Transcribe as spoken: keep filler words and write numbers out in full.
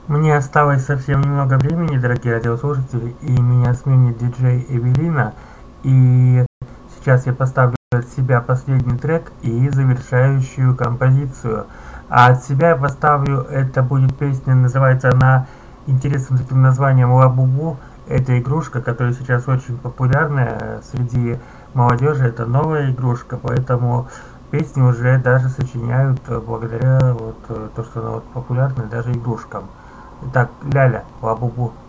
Мне осталось совсем немного времени, дорогие радиослушатели, и меня сменит диджей Эвелина. И сейчас я поставлю от себя последний трек и завершающую композицию. А от себя я поставлю, это будет песня, называется она интересным таким названием «Лабубу». Это игрушка, которая сейчас очень популярная среди молодежи. Это новая игрушка, поэтому песни уже даже сочиняют э, благодаря вот э, то, что она вот популярна даже игрушкам. Итак, Ляля, Лабубу.